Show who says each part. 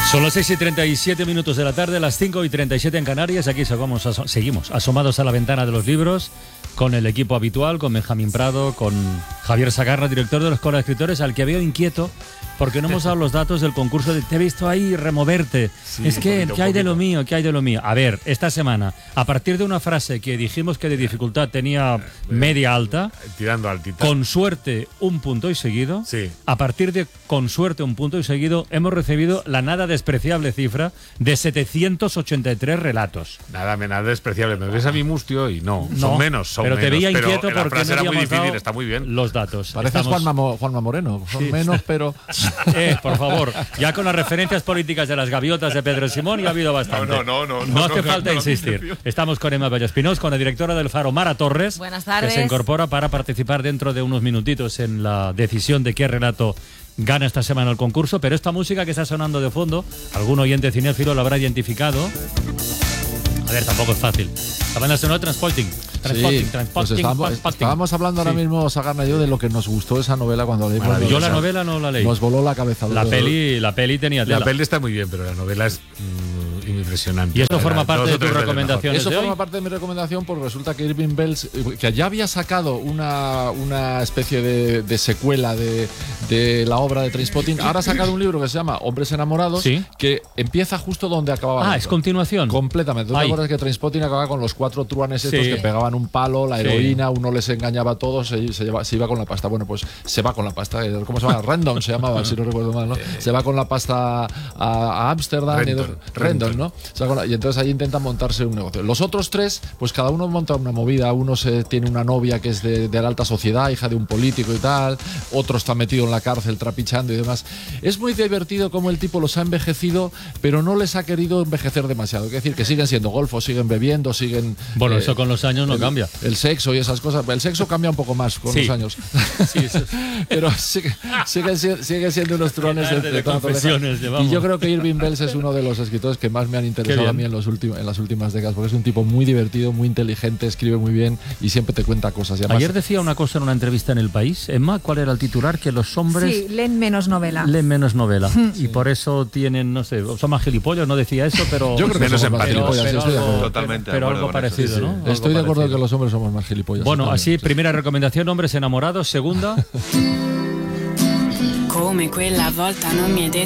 Speaker 1: Son las 6:37 de la tarde, las 5:37 en Canarias. Aquí seguimos asomados a la ventana de los libros con el equipo habitual, con Benjamín Prado, con Javier Sagarra, director de la Escuela de Escritores, al que veo inquieto porque no hemos dado los datos del concurso. Te he visto ahí removerte. Sí, es que, ¿qué hay de lo mío? ¿Qué hay de lo mío? A ver, esta semana, a partir de una frase que dijimos que de dificultad tenía media alta,
Speaker 2: tirando altita,
Speaker 1: con suerte un punto y seguido,
Speaker 2: sí.
Speaker 1: A partir de con suerte un punto y seguido, hemos recibido la nada despreciable cifra de 783 relatos.
Speaker 2: Nada despreciable. Me ves a mi mustio y no, son menos, son
Speaker 1: pero
Speaker 2: menos.
Speaker 1: Te veía inquieto
Speaker 2: pero
Speaker 1: porque
Speaker 2: la frase
Speaker 1: no
Speaker 2: era muy
Speaker 1: habíamos
Speaker 2: difícil,
Speaker 1: dado
Speaker 2: está muy bien.
Speaker 1: Los datos.
Speaker 3: Pareces Juanma Moreno, son sí. Menos, pero...
Speaker 1: Por favor, ya con las referencias políticas de las gaviotas de Pedro Simón ya ha habido bastante. No hace falta insistir. Estamos con Emma Bello-Espinós, con la directora del Faro, Mara Torres.
Speaker 4: Buenas tardes.
Speaker 1: Que se incorpora para participar dentro de unos minutitos en la decisión de qué relato gana esta semana el concurso. Pero esta música que está sonando de fondo, algún oyente cinéfilo lo habrá identificado. A ver, tampoco es fácil. La banda sonora Transporting.
Speaker 3: Pues estábamos hablando ahora mismo, Sagarna y yo, de lo que nos gustó esa novela cuando leímos.
Speaker 1: Yo la novela no la leí.
Speaker 3: Nos voló la cabeza.
Speaker 1: La peli tenía tela.
Speaker 2: La peli está muy bien, pero la novela es impresionante.
Speaker 1: ¿Y esto forma parte de tu recomendación?
Speaker 3: Eso forma parte de mi recomendación porque resulta que Irving Welsh, que ya había sacado una especie de secuela de la obra de Trainspotting, ahora ha sacado un libro que se llama Hombres Enamorados,
Speaker 1: ¿sí?
Speaker 3: Que empieza justo donde acababa.
Speaker 1: ¿Es continuación?
Speaker 3: Completamente. ¿Tú te acuerdas que Trainspotting acababa con los 4 truanes estos que pegaban un palo, la heroína, uno les engañaba a todos, se iba con la pasta? Bueno, pues se va con la pasta. ¿Cómo se llama? Rendon se llamaba, si no recuerdo mal, ¿no? Se va con la pasta a Ámsterdam. Rendon, ¿no? Y entonces ahí intentan montarse un negocio. Los otros 3, pues cada uno monta una movida. Uno tiene una novia que es de la alta sociedad, hija de un político y tal. Otro está metido en la cárcel trapichando y demás. Es muy divertido cómo el tipo los ha envejecido, pero no les ha querido envejecer demasiado. Es decir, que siguen siendo golfos, siguen bebiendo, siguen...
Speaker 1: Bueno, eso con los años no cambia.
Speaker 3: El sexo y esas cosas. El sexo cambia un poco más con los años.
Speaker 1: Sí, eso es.
Speaker 3: Pero sigue siendo unos trones de
Speaker 1: confesiones.
Speaker 3: Y yo creo que Irving Welsh es uno de los escritores que más me han interesado a mí en las últimas décadas, porque es un tipo muy divertido, muy inteligente, escribe muy bien y siempre te cuenta cosas. Además,
Speaker 1: ayer decía una cosa en una entrevista en El País, Emma, ¿cuál era el titular? Que los hombres...
Speaker 4: Sí, leen menos novela.
Speaker 1: Y por eso tienen, no sé, son más gilipollas, no decía eso, pero...
Speaker 3: Yo creo que somos más gilipollas,
Speaker 1: pero algo parecido, ¿no?
Speaker 3: Estoy de acuerdo que los hombres somos más gilipollas.
Speaker 1: Bueno, así, primera recomendación, Hombres Enamorados. Segunda...
Speaker 5: Come quella volta non mi hai detto